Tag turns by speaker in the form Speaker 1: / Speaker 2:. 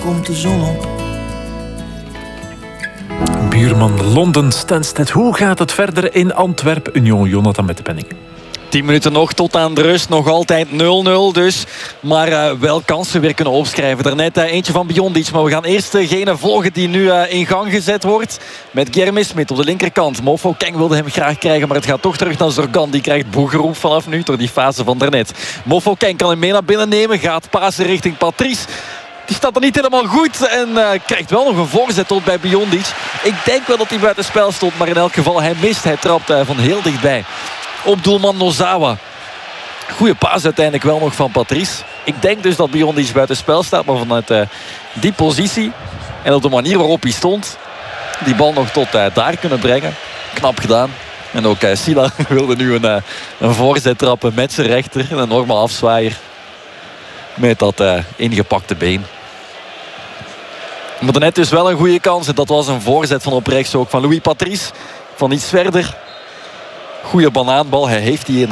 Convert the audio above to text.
Speaker 1: komt de zon op.
Speaker 2: Buurman Londen Stansted. Hoe gaat het verder in Antwerpen? Union, Jonathan met de penning.
Speaker 3: 10 minuten nog tot aan de rust. Nog altijd 0-0 dus. Maar wel kansen weer kunnen opschrijven. Daarnet eentje van Biondic. Maar we gaan eerst degene volgen die nu in gang gezet wordt. Met Germismit op de linkerkant. Mofokeng wilde hem graag krijgen. Maar het gaat toch terug naar Zorgan. Die krijgt boegeroep vanaf nu door die fase van daarnet. Mofokeng kan hem mee naar binnen nemen. Gaat pasen richting Patrice. Die staat er niet helemaal goed. En krijgt wel nog een voorzet tot bij Biondic. Ik denk wel dat hij buiten spel stond. Maar in elk geval hij mist. Hij trapt van heel dichtbij. Op doelman Nozawa. Goeie paas uiteindelijk wel nog van Patrice. Ik denk dus dat Biondic buiten spel staat. Maar vanuit die positie en op de manier waarop hij stond, die bal nog tot daar kunnen brengen. Knap gedaan. En ook Sila wilde nu een voorzet trappen met zijn rechter. Een enorme afzwaaier. Met dat ingepakte been. Maar daarnet dus wel een goede kans. En dat was een voorzet van op rechts ook van Louis Patrice. Van iets verder. Goeie banaanbal. Hij heeft die in